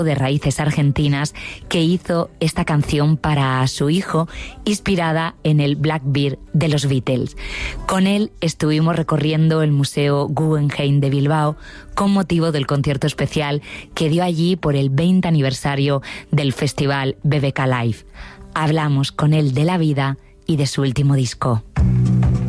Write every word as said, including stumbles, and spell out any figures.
de raíces argentinas que hizo esta canción para su hijo, inspirada en el Blackbird de los Beatles. Con él estuvimos recorriendo el Museo Guggenheim de Bilbao con motivo del concierto especial que dio allí por el veinte aniversario del festival B B K Live. Hablamos con él de la vida y de su último disco.